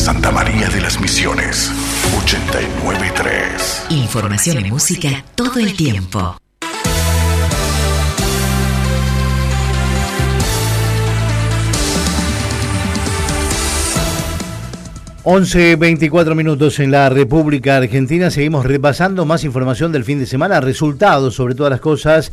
Santa María de las Misiones, 89.3. Información y música todo el tiempo. Once 24 minutos en la República Argentina. Seguimos repasando más información del fin de semana, resultados sobre todas las cosas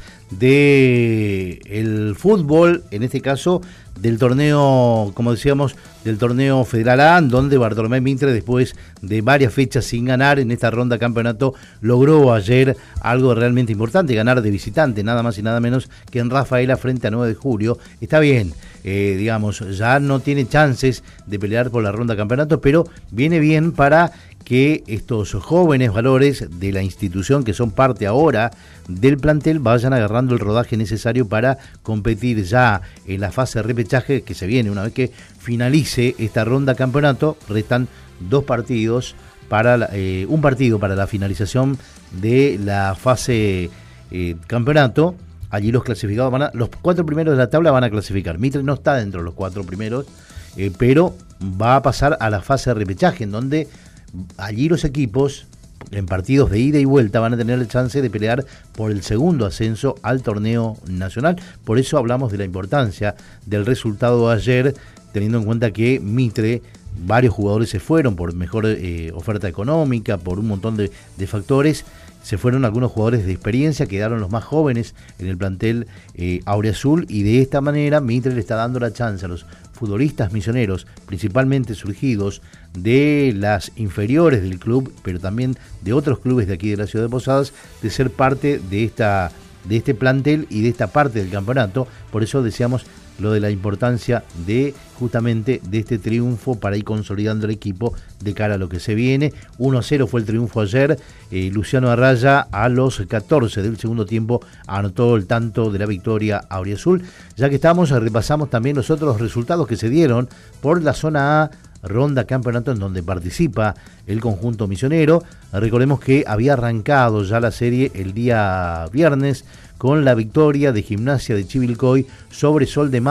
del fútbol, en este caso del torneo, como decíamos, del torneo Federal A, donde Bartolomé Mitre, después de varias fechas sin ganar en esta ronda campeonato, logró ayer algo realmente importante, ganar de visitante, nada más y nada menos que en Rafaela frente a 9 de julio. Está bien, digamos, ya no tiene chances de pelear por la ronda campeonato, pero viene bien para que estos jóvenes valores de la institución, que son parte ahora del plantel, vayan agarrando el rodaje necesario para competir ya en la fase de repechaje que se viene. Una vez que finalice esta ronda campeonato, restan dos partidos para un partido para la finalización de la fase campeonato. Allí los clasificados los 4 primeros de la tabla van a clasificar. Mitre no está dentro de los 4 primeros, pero va a pasar a la fase de repechaje, en donde allí los equipos en partidos de ida y vuelta van a tener la chance de pelear por el segundo ascenso al torneo nacional. Por eso hablamos de la importancia del resultado de ayer, teniendo en cuenta que Mitre, varios jugadores se fueron por mejor oferta económica, por un montón de factores. Se fueron algunos jugadores de experiencia, quedaron los más jóvenes en el plantel auriazul, y de esta manera Mitre le está dando la chance a los futbolistas misioneros, principalmente surgidos de las inferiores del club, pero también de otros clubes de aquí de la ciudad de Posadas, de ser parte de este plantel y de esta parte del campeonato. Por eso decíamos lo de la importancia de justamente de este triunfo para ir consolidando el equipo de cara a lo que se viene. 1-0 fue el triunfo ayer. Luciano Arraya a los 14 del segundo tiempo anotó el tanto de la victoria auriazul. Ya que estamos, repasamos también los otros resultados que se dieron por la zona A, ronda campeonato en donde participa el conjunto misionero. Recordemos que había arrancado ya la serie el día viernes con la victoria de Gimnasia de Chivilcoy sobre Sol de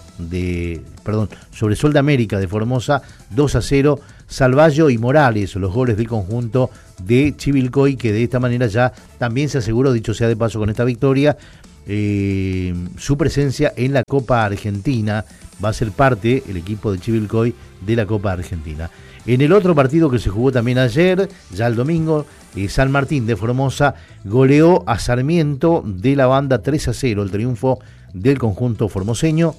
América de Formosa, 2-0. Salvallo y Morales, los goles del conjunto de Chivilcoy, que de esta manera ya también se aseguró, dicho sea de paso, con esta victoria, su presencia en la Copa Argentina. Va a ser parte el equipo de Chivilcoy de la Copa Argentina. En el otro partido que se jugó también ayer, ya el domingo, San Martín de Formosa goleó a Sarmiento de la Banda 3-0, el triunfo del conjunto formoseño.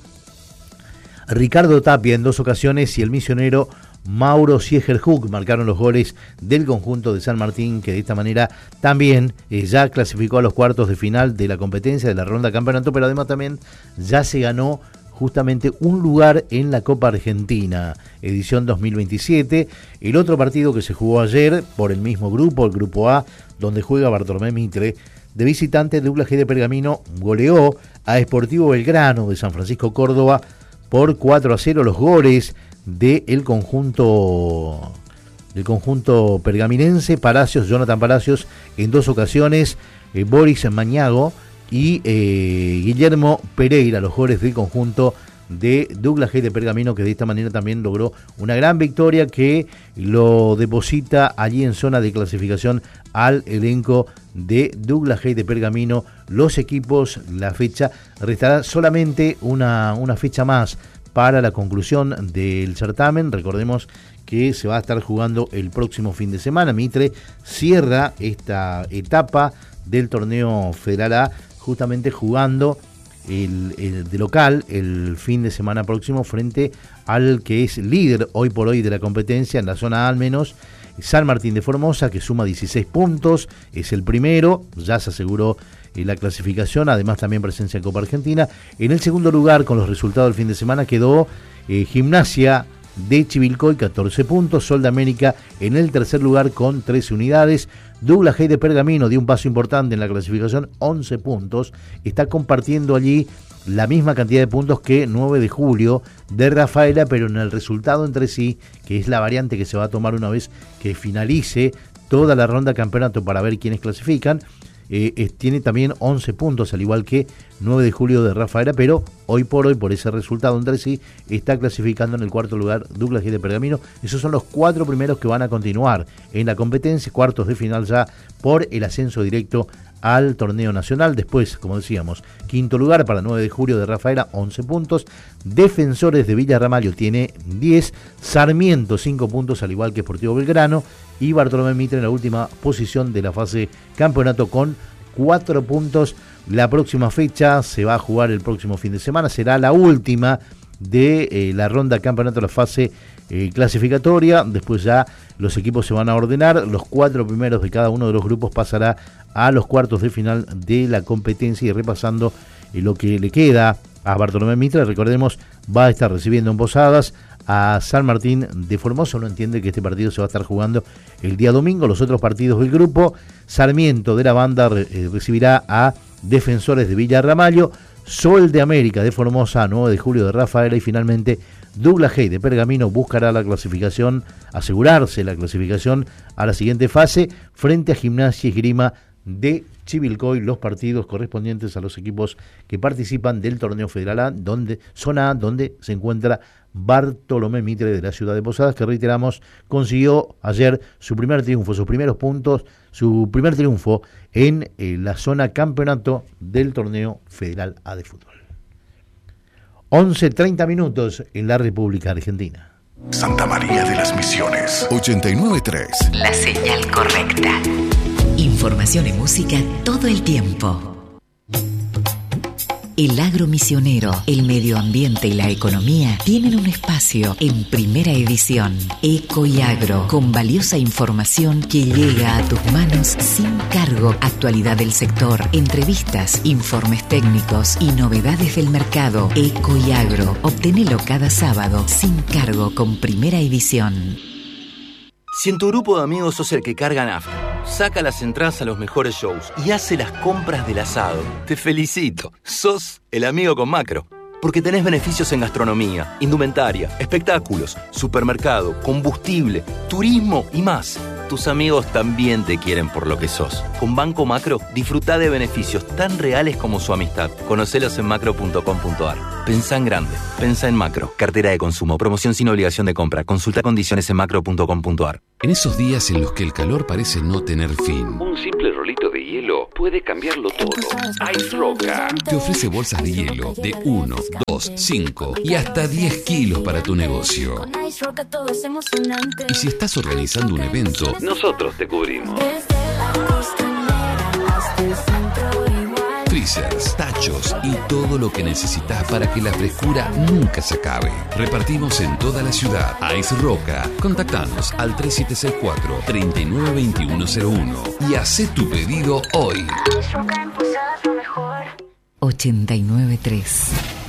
Ricardo Tapia en 2 ocasiones y el misionero Mauro Siegerhook marcaron los goles del conjunto de San Martín, que de esta manera también ya clasificó a los cuartos de final de la competencia de la ronda campeonato, pero además también ya se ganó justamente un lugar en la Copa Argentina, edición 2027. El otro partido que se jugó ayer por el mismo grupo, el grupo A, donde juega Bartolomé Mitre, de visitante, Douglas G de Pergamino goleó a Sportivo Belgrano de San Francisco Córdoba por 4-0. Los goles del conjunto pergaminense, Jonathan Palacios en 2 ocasiones, Boris Mañago y Guillermo Pereira, los goles del conjunto de Douglas G de Pergamino, que de esta manera también logró una gran victoria que lo deposita allí en zona de clasificación al elenco de Douglas G de Pergamino. Los equipos, la fecha, restará solamente una fecha más para la conclusión del certamen. Recordemos que se va a estar jugando el próximo fin de semana. Mitre cierra esta etapa del torneo Federal A justamente jugando el de local el fin de semana próximo frente al que es líder hoy por hoy de la competencia en la zona A, al menos San Martín de Formosa, que suma 16 puntos, es el primero, ya se aseguró la clasificación, además también presencia en Copa Argentina. En el segundo lugar, con los resultados del fin de semana, quedó Gimnasia de Chivilcoy, 14 puntos, Sol de América en el tercer lugar con 13 unidades, Douglas G de Pergamino dio un paso importante en la clasificación, 11 puntos, está compartiendo allí la misma cantidad de puntos que 9 de julio de Rafaela, pero en el resultado entre sí, que es la variante que se va a tomar una vez que finalice toda la ronda campeonato para ver quiénes clasifican. tiene también 11 puntos, al igual que 9 de julio de Rafaela, pero hoy por ese resultado entre sí, está clasificando en el cuarto lugar Douglas Haig de Pergamino. Esos son los 4 primeros que van a continuar en la competencia, cuartos de final ya por el ascenso directo al torneo nacional. Después, como decíamos, quinto lugar para 9 de julio de Rafaela, 11 puntos. Defensores de Villa Ramallo tiene 10, Sarmiento 5 puntos, al igual que Sportivo Belgrano, y Bartolomé Mitre en la última posición de la fase campeonato con 4 puntos. La próxima fecha se va a jugar el próximo fin de semana, será la última de la ronda campeonato, la fase clasificatoria. Después ya los equipos se van a ordenar, los 4 primeros de cada uno de los grupos pasará a los cuartos de final de la competencia. Y repasando lo que le queda a Bartolomé Mitre, recordemos, va a estar recibiendo en Posadas a San Martín de Formosa. Uno entiende que este partido se va a estar jugando el día domingo. Los otros partidos del grupo: Sarmiento de la Banda recibirá a Defensores de Villa Ramallo, Sol de América de Formosa, 9 de julio de Rafaela, y finalmente Douglas Haig de Pergamino buscará la clasificación, asegurarse la clasificación a la siguiente fase frente a Gimnasia y Esgrima de Chivilcoy. Los partidos correspondientes a los equipos que participan del torneo federal A, zona A, donde se encuentra Bartolomé Mitre de la ciudad de Posadas, que reiteramos consiguió ayer su primer triunfo, sus primeros puntos, su primer triunfo en la zona campeonato del torneo federal A de fútbol. 11:30 minutos en la República Argentina. Santa María de las Misiones 89.3. La señal correcta. Información y música todo el tiempo. El agro misionero, el medio ambiente y la economía tienen un espacio en Primera Edición. Eco y Agro, con valiosa información que llega a tus manos sin cargo. Actualidad del sector, entrevistas, informes técnicos y novedades del mercado. Eco y Agro, obténelo cada sábado sin cargo con Primera Edición. Si en tu grupo de amigos sos el que carga nafta, saca las entradas a los mejores shows y hace las compras del asado, te felicito. Sos el amigo con Macro. Porque tenés beneficios en gastronomía, indumentaria, espectáculos, supermercado, combustible, turismo y más. Tus amigos también te quieren por lo que sos. Con Banco Macro, disfrutá de beneficios tan reales como su amistad. Conocelos en macro.com.ar. Pensá en grande. Pensá en Macro. Cartera de consumo. Promoción sin obligación de compra. Consulta condiciones en macro.com.ar. En esos días en los que el calor parece no tener fin, un simple rolito de hielo puede cambiarlo todo. Ice Roca te ofrece bolsas de hielo de 1, 2, 5 y hasta 10 kilos para tu negocio. Y si estás organizando un evento, nosotros te cubrimos. Freezers, tachos y todo lo que necesitas para que la frescura nunca se acabe. Repartimos en toda la ciudad. Ice Roca. Contactanos al 3764-392101 y hacé tu pedido hoy. 89.3